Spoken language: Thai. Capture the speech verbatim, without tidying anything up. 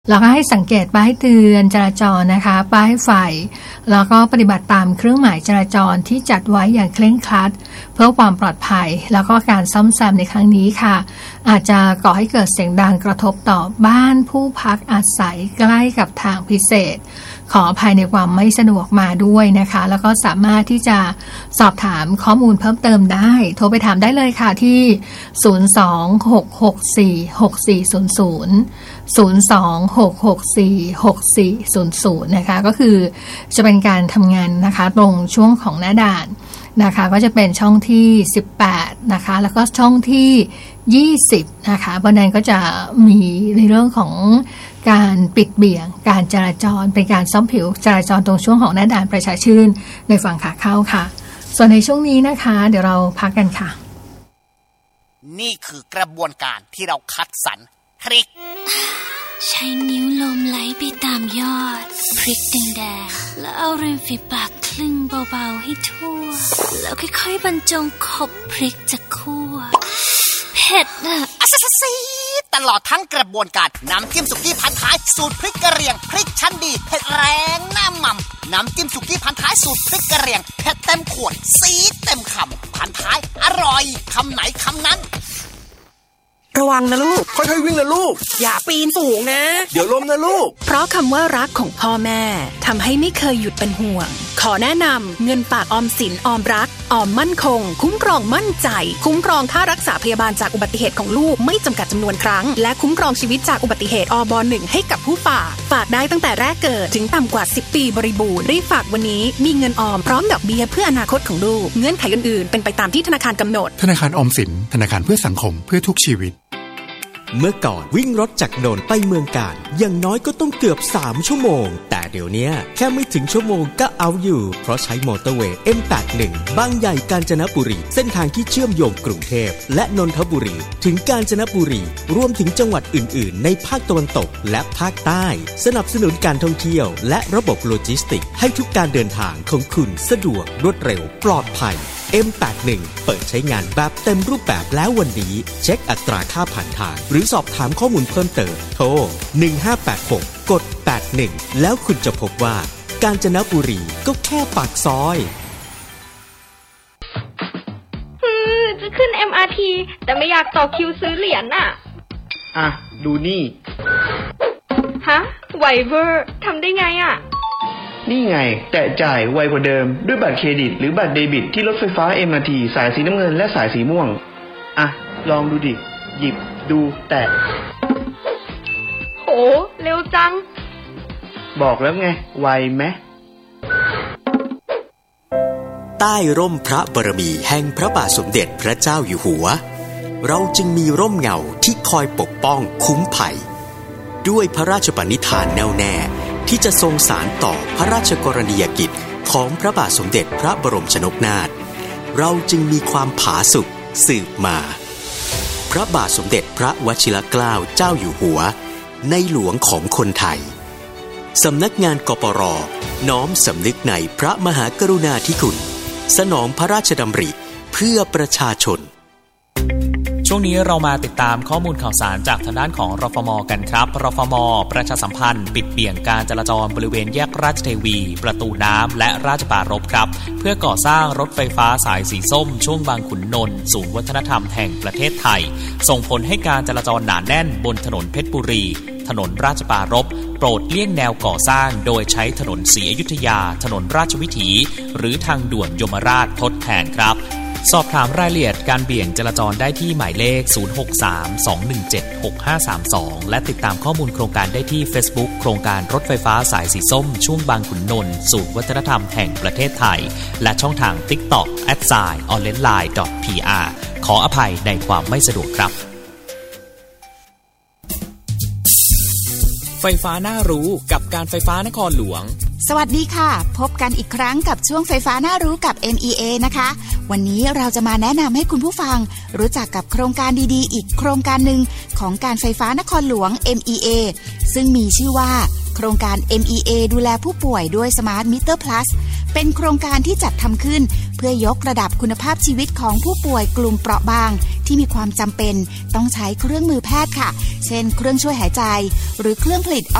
แล้วก็ให้สังเกตป้ายเตือนจราจรนะคะป้ายไฟแล้วก็ปฏิบัติตามเครื่องหมายจราจรที่จัดไว้อย่างเคร่งครัดเพื่อความปลอดภัยแล้วก็การซ่อมแซมในครั้งนี้ค่ะอาจจะก่อให้เกิดเสียงดังกระทบต่อบ้านผู้พักอาศัยใกล้กับทางพิเศษขออภัยในความไม่สะดวกมาด้วยนะคะแล้วก็สามารถที่จะสอบถามข้อมูลเพิ่มเติมได้โทรไปถามได้เลยค่ะที่ศูนย์ สอง หก หก สี่ หก สี่ ศูนย์ ศูนย์ ศูนย์ สอง หก หก สี่ หก สี่ ศูนย์ ศูนย์นะคะก็คือจะเป็นการทำงานนะคะตรงช่วงของหน้าด่านนะคะก็จะเป็นช่องที่สิบแปดนะคะแล้วก็ช่องที่ยี่สิบนะคะเพราะนั้นก็จะมีในเรื่องของการปิดเบี่ยงการจราจรเป็นการซ่อมผิวจราจรตรงช่วงของหน้าด่านประชาชื่นในฝั่งขาเข้าค่ะส่วนในช่วงนี้นะคะเดี๋ยวเราพักกันค่ะนี่คือกระบวนการที่เราคัดสรรพริกใช้นิ้วลมไหลไปตามยอดพริกแดงๆแล้วเอาริมฝีปากคลึงเบาๆให้ทั่วแล้วค่อยๆบรรจงขบพริกจากคั่วเผ็ดน่ะอะซะซีตลอดทั้งกระบวนการน้ำจิ้มสุกี้พันท้ายสูตรพริกกะเหรี่ยงพริกชั้นดีเผ็ดแรงหน้าหม่ำน้ำจิ้มสุกี้พันท้ายสูตรพริกกะเหรี่ยงเผ็ดเต็มขวดซีดเต็มคำพันท้ายอร่อยคำไหนคำนั้นระวังนะลูกค่อยๆวิ่งนะลูกอย่าปีนสูงนะเดี๋ยวล้มนะลูกเพราะคำว่ารักของพ่อแม่ทำให้ไม่เคยหยุดเป็นห่วงขอแนะนำเงินฝากออมสินออมรักออมมั่นคงคุ้มครองมั่นใจคุ้มครองค่ารักษาพยาบาลจากอุบัติเหตุของลูกไม่จำกัดจำนวนครั้งและคุ้มครองชีวิตจากอุบัติเหตุอบหนึ่งให้กับผู้ฝากฝากได้ตั้งแต่แรกเกิดถึงต่ำกว่าสิบปีบริบูรณ์รีบฝากวันนี้มีเงินออมพร้อมดอกเบี้ยเพื่ออนาคตของลูกเงื่อนไขอื่นๆเป็นไปตามที่ธนาคารกำหนดธนาคารออมสินธนาคารเพื่อสังคมเพื่อทุกชีวิตเมื่อก่อนวิ่งรถจากโนนไปเมืองการอย่างน้อยก็ต้องเกือบสามชั่วโมงแต่เดี๋ยวนี้แค่ไม่ถึงชั่วโมงก็เอาอยู่เพราะใช้มอเตอร์เวย์ เอ็ม แปดสิบเอ็ด บางใหญ่กาญจนบุรีเส้นทางที่เชื่อมโยงกรุงเทพและนนทบุรีถึงกาญจนบุรีรวมถึงจังหวัดอื่นๆในภาคตะวันตกและภาคใต้สนับสนุนการท่องเที่ยวและระบบโลจิสติกให้ทุกการเดินทางของคุณสะดวกรวดเร็วปลอดภัยเอ็ม แปดสิบเอ็ด เปิดใช้งานแบบเต็มรูปแบบแล้ววันนี้เช็คอัตราค่าผ่านทางหรือสอบถามข้อมูลเพิ่มเติมโทรหนึ่งห้าแปดหกกดแปดสิบเอ็ดแล้วคุณจะพบว่ากาญจนบุรีก็แค่ปากซอยฮือจะขึ้น เอ็ม อาร์ ที แต่ไม่อยากต่อคิวซื้อเหรียญน่ะอ่ะดูนี่ฮะไวเวอร์ทำได้ไงอ่ะนี่ไงแตะจ่ายไวกว่าเดิมด้วยบัตรเครดิตหรือบัตรเดบิตที่รถไฟฟ้า เอ็ม อาร์ ที สายสีน้ำเงินและสายสีม่วงอ่ะลองดูดิหยิบดูแตะโหเร็วจังบอกแล้วไงไวไหมใต้ร่มพระบารมีแห่งพระบาทสมเด็จพระเจ้าอยู่หัวเราจึงมีร่มเงาที่คอยปกป้องคุ้มภัยด้วยพระราชปณิธานแน่วแน่ที่จะทรงสานต่อพระราชกรณียกิจของพระบาทสมเด็จพระบรมชนกนาถเราจึงมีความผาสุกสืบมาพระบาทสมเด็จพระวชิรเกล้าเจ้าอยู่หัวในหลวงของคนไทยสำนักงานกปร.น้อมสำนึกในพระมหากรุณาธิคุณสนองพระราชดำริเพื่อประชาชนช่วงนี้เรามาติดตามข้อมูลข่าวสารจากทางด้านของรฟม.กันครับรฟม.ประชาสัมพันธ์ปิดเบี่ยงการจราจรบริเวณแยกราชเทวีประตูน้ำและราชปรารภครับเพื่อก่อสร้างรถไฟฟ้าสายสีส้มช่วงบางขุนนนท์ศูนย์วัฒนธรรมแห่งประเทศไทยส่งผลให้การจราจรหนาแน่นบนถนนเพชรบุรีถนนราชปรารภโปรดเลี่ยงแนวก่อสร้างโดยใช้ถนนศรีอยุธยาถนนราชวิถีหรือทางด่วนยมราชทดแทนครับสอบถามรายละเอียดการเบี่ยงจราจรได้ที่หมายเลขศูนย์ หก สาม สอง หนึ่ง เจ็ด หก ห้า สาม สองและติดตามข้อมูลโครงการได้ที่ Facebook โครงการรถไฟฟ้าสายสีส้มช่วงบางขุนนนท์ศูนย์วัฒนธรรมแห่งประเทศไทยและช่องทาง TikTok แอท ไซน์ ออนไลน์ไลน์ พี อาร์ ขออภัยในความไม่สะดวกครับไฟฟ้าน่ารู้กับการไฟฟ้านครหลวงสวัสดีค่ะพบกันอีกครั้งกับช่วงไฟฟ้าน่ารู้กับ เอ็ม อี เอ นะคะวันนี้เราจะมาแนะนำให้คุณผู้ฟังรู้จักกับโครงการดีๆอีกโครงการหนึ่งของการไฟฟ้านครหลวง เอ็ม อี เอ ซึ่งมีชื่อว่าโครงการ เอ็ม อี เอ ดูแลผู้ป่วยด้วย Smart Meter Plus เป็นโครงการที่จัดทำขึ้นเพื่อยกระดับคุณภาพชีวิตของผู้ป่วยกลุ่มเปราะบางที่ที่มีความจำเป็นต้องใช้เครื่องมือแพทย์ค่ะเช่นเครื่องช่วยหายใจหรือเครื่องผลิตอ